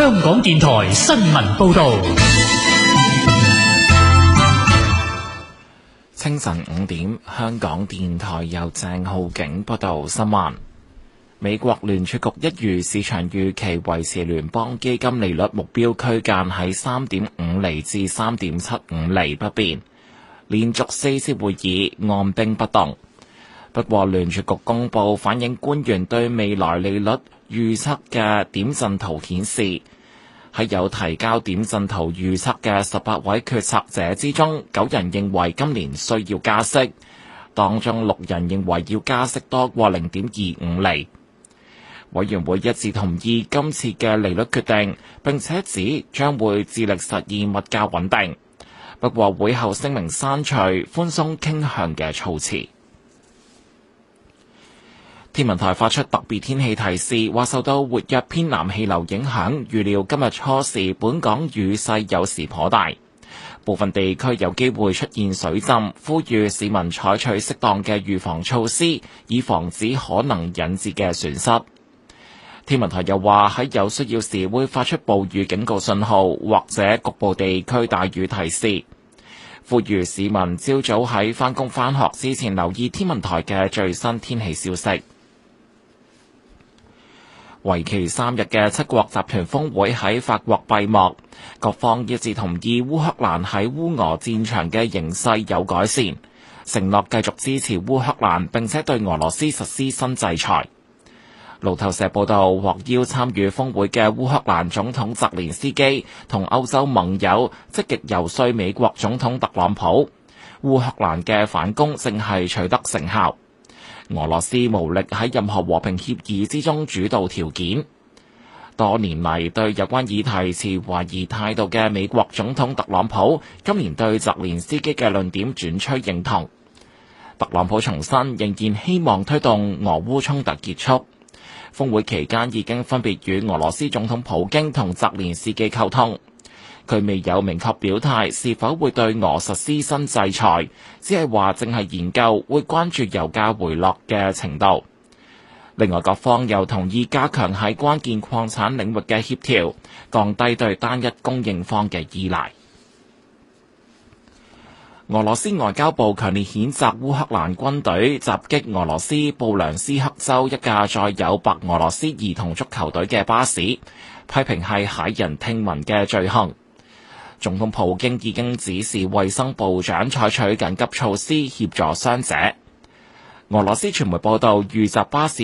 香港電台新聞報道。 清晨5點，香港電台由鄭浩景報道新聞。美國聯儲局一如市場預期維持聯邦基金利率目標區間喺 3.5 厘至 3.75 厘不變，連續4次會議按兵不動。不過聯儲局公佈反映官員對未來利率預測嘅點陣圖顯示，喺有提交點陣圖預測嘅18位決策者之中，9人認為今年需要加息，當中6人認為要加息多過 0.25 厘。委員會一致同意今次嘅利率決定，並且指將會致力實現物價穩定。不過會後聲明刪除寬鬆傾向嘅措辭。天文台發出特別天氣提示，話受到活躍偏南氣流影響，預料今日初時本港雨勢有時頗大，部分地區有機會出現水浸，呼籲市民採取適當嘅預防措施，以防止可能引致嘅損失。天文台又話喺有需要時會發出暴雨警告信號，或者局部地區大雨提示，呼籲市民朝早喺返工返學之前留意天文台嘅最新天氣消息。為期3日嘅七國集團峰會喺法國閉幕，各方一致同意烏克蘭喺烏俄戰場嘅形勢有改善，承諾繼續支持烏克蘭，並且對俄羅斯實施新制裁。路透社報道，獲邀參與峰會嘅烏克蘭總統澤連斯基同歐洲盟友積極游說美國總統特朗普，烏克蘭嘅反攻正係取得成效。俄羅斯無力喺任何和平協議之中主導條件。多年嚟對有關議題持懷疑態度嘅美國總統特朗普，今年對澤連斯基嘅論點轉趨認同。特朗普重申仍然希望推動俄烏衝突結束。峰會期間已經分別與俄羅斯總統普京同澤連斯基溝通。佢未有明確表態是否會對俄實施新制裁，只係話正係研究，會關注油價回落嘅程度。另外，各方又同意加強喺關鍵礦產領域嘅協調，降低對單一供應方嘅依賴。俄羅斯外交部強烈譴責烏克蘭軍隊襲擊俄羅斯布良斯克州一架載有白俄羅斯兒童足球隊嘅巴士，批評係駭人聽聞嘅罪行。總統普京已經指示衛生部長採取緊急措施協助傷者。俄羅斯傳媒報道，遇襲巴士